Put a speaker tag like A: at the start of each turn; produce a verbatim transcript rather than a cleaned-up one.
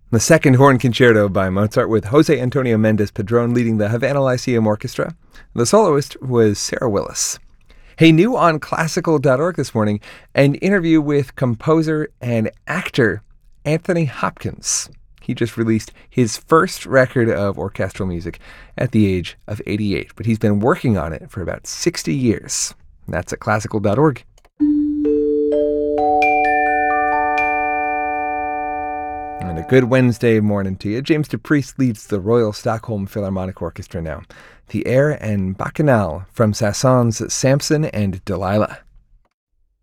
A: The Second Horn Concerto by Mozart with Jose Antonio Mendez Padron leading the Havana Lyceum Orchestra. The soloist was Sarah Willis. Hey, new on classical dot org this morning, an interview with composer and actor Anthony Hopkins. He just released his first record of orchestral music at the age of eighty-eight, but he's been working on it for about sixty years. And that's at classical dot org. And a good Wednesday morning to you. James DePriest leads the Royal Stockholm Philharmonic Orchestra now. The air and Bacchanal from Saint-Saëns' Samson and Delilah.